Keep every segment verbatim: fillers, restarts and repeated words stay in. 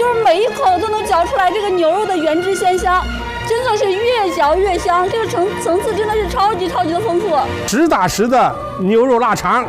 就是每一口都能嚼出来这个牛肉的原汁鲜香。真的是越嚼越香，这个层层次真的是超级超级的丰富， 实打实的牛肉腊肠。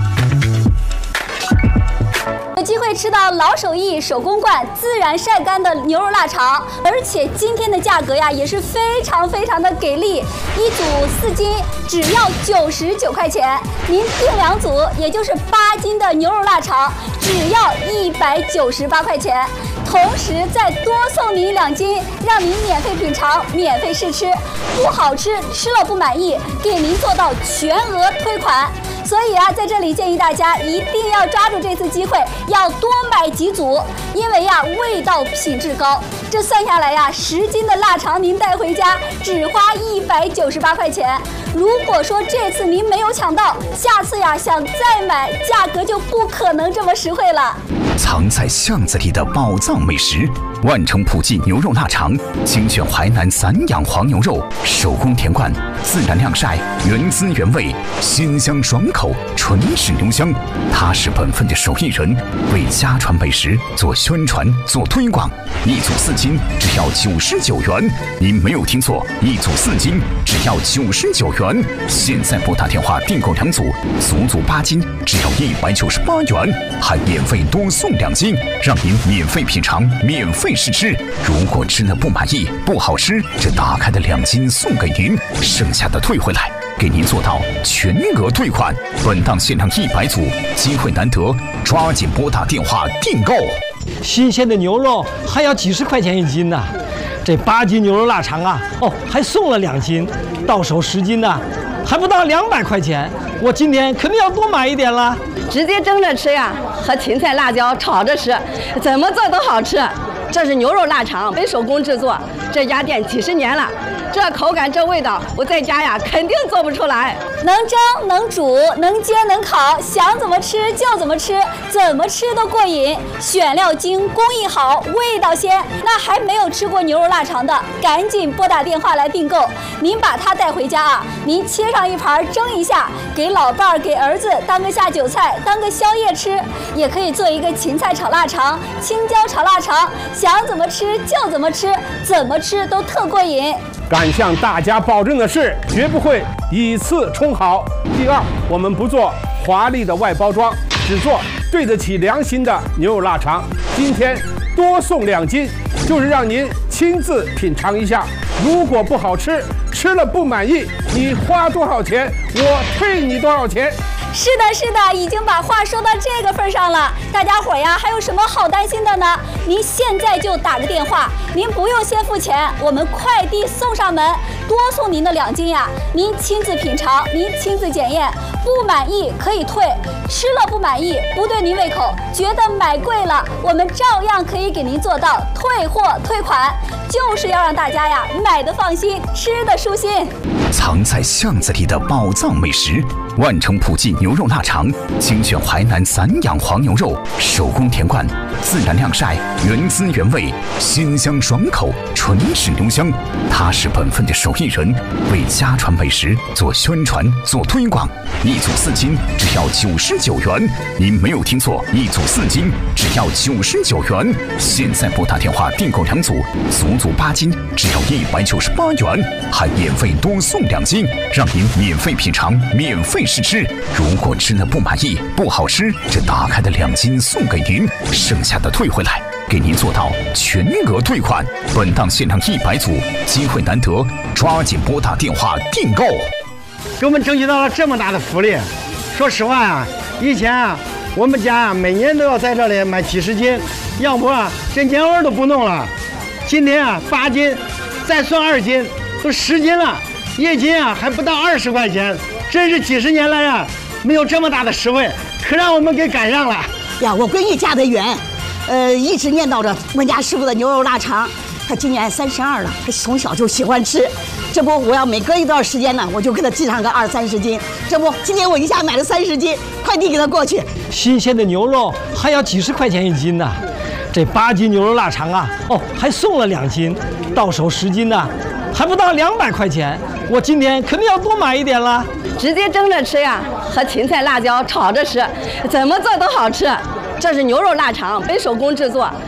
有机会吃到老手艺手工灌自然晒干的牛肉腊肠，而且今天的价格呀也是非常非常的给力，一组四斤只要九十九块钱，您订两组也就是八斤的牛肉腊肠只要一百九十八块钱。同时再多送您两斤，让您免费品尝、免费试吃，不好吃吃了不满意，给您做到全额退款。所以啊，在这里建议大家一定要抓住这次机会，要多买几组，因为呀味道品质高。这算下来呀，十斤的腊肠您带回家只花一百九十八块钱。如果说这次您没有抢到，下次呀想再买，价格就不可能这么实惠了。 藏在巷子里的宝藏美食，万城普记牛肉腊肠，精选淮南散养黄牛肉，手工填灌，自然晾晒，原汁原味，鲜香爽口，纯是牛香。他是本分的手艺人，为家传美食做宣传、做推广。一组四斤只要九十九元，您没有听错，一组四斤只要九十九元。现在拨打电话订购两组，足足八斤只要一百九十八元，还免费多送两斤，让您免费品尝、免费试吃。如果吃了不满意、不好吃，这打开的两斤送给您，剩下的退回来，给您做到全额退款。本档限量一百组，机会难得，抓紧拨打电话订购。 新鲜的牛肉还要几十块钱一斤呢，这八斤牛肉腊肠啊，哦，还送了两斤，到手十斤呢，还不到两百块钱。我今天肯定要多买一点了。 直接蒸着吃呀，和芹菜、辣椒炒着吃，怎么做都好吃。这是牛肉腊肠，非手工制作，这家店几十年了，这口感这味道，我在家呀肯定做不出来。 能蒸能煮能煎能烤，想怎么吃就怎么吃，怎么吃都过瘾。选料精，工艺好，味道鲜。那还没有吃过牛肉腊肠的，赶紧拨打电话来订购。您把它带回家啊，您切上一盘蒸一下，给老伴儿、给儿子当个下酒菜，当个宵夜吃，也可以做一个芹菜炒腊肠、青椒炒腊肠，想怎么吃就怎么吃，怎么吃都特过瘾。 敢向大家保证的是，绝不会以次充好。第二，我们不做华丽的外包装，只做对得起良心的牛肉腊肠。今天多送两斤，就是让您亲自品尝一下。如果不好吃，吃了不满意，你花多少钱，我退你多少钱。 是的，是的，已经把话说到这个份上了。大家伙呀，还有什么好担心的呢？您现在就打个电话，您不用先付钱，我们快递送上门，多送您的两斤呀。您亲自品尝，您亲自检验，不满意可以退，吃了不满意，不对您胃口，觉得买贵了，我们照样可以给您做到退货退款，就是要让大家呀买的放心，吃的舒心。 藏在巷子里的宝藏美食，万城普记牛肉腊肠，精选淮南散养黄牛肉，手工填灌，自然晾晒，原汁原味，鲜香爽口，纯是牛香。他是本分的手艺人，为家传美食做宣传、做推广。一组四斤只要九十九元，您没有听错，一组四斤只要九十九元。现在拨打电话订购两组，足足八斤只要一百九十八元，还免费多送两斤，让您免费品尝、免费试吃。如果吃了不满意、不好吃，这打开的两斤送给您，剩下的退回来，给您做到全额退款。本档限量一百组，机会难得，抓紧拨打电话订购。 给我们争取到了这么大的福利。说实话啊，以前啊，我们家啊每年都要在这里买几十斤，要不啊这年味都不弄了。今天啊八斤，再算二斤，都十斤了，一斤啊还不到二十块钱，真是几十年来啊没有这么大的实惠，可让我们给赶上了呀！我闺女嫁得远，呃，一直念叨着我家师傅的牛肉腊肠。她今年三十二了，她从小就喜欢吃。这不，我要每隔一段时间呢，我就给她寄上个二三十斤。这不，今天我一下买了三十斤，快递给她过去。 新鲜的牛肉还要几十块钱一斤呢，这八斤牛肉腊肠啊，哦，还送了两斤，到手十斤呢，还不到两百块钱。我今天肯定要多买一点了。 直接蒸着吃呀，和芹菜、辣椒炒着吃，怎么做都好吃。这是牛肉腊肠，非手工制作。